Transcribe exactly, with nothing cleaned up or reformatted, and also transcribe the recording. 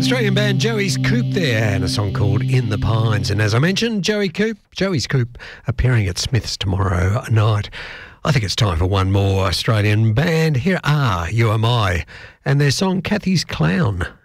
Australian band Joey's Coop there, and a song called In the Pines. And as I mentioned, Joey Coop, Joey's Coop, appearing at Smith's tomorrow night. I think it's time for one more Australian band. Here are You Am I, and their song Kathy's Clown.